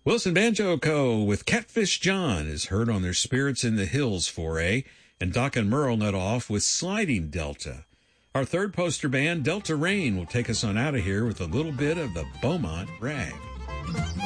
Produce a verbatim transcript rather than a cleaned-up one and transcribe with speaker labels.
Speaker 1: Wilson Banjo Co. with Catfish John is heard on their Spirits in the Hills four A, and Doc and Merle nut off with Sliding Delta. Our third poster band, Delta Rain, will take us on out of here with a little bit of the Beaumont Rag.